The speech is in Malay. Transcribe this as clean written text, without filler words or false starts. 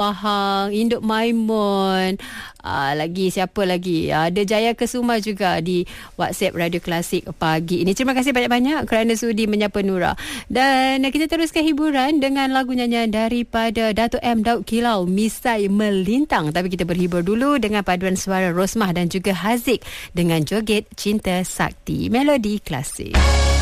Pahang, Induk Maimun, lagi siapa lagi? Ada Jaya Kesuma juga di WhatsApp Radio Klasik pagi ini. Terima kasih banyak-banyak kerana sudi menyapa Nura. Dan kita teruskan hiburan dengan lagu nyanyian daripada Dato' M. Daud Kilau, Misai Melintang. Tapi kita berhibur dulu dengan paduan suara Rosmah dan juga Haziq dengan joget Cinta Sakti. Melodi Klasik.